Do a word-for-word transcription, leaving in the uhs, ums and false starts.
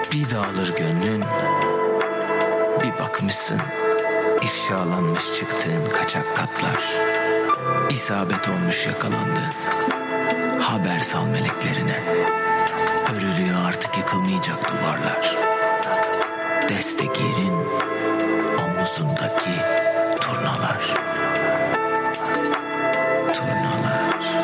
Bir dağılır gönlün, bir bakmışsın ifşalanmış çıktığın kaçak katlar. İsabet olmuş yakalandığın, haber sal meleklerine. Örülüyor artık yıkılmayacak duvarlar. Destegirin omuzundaki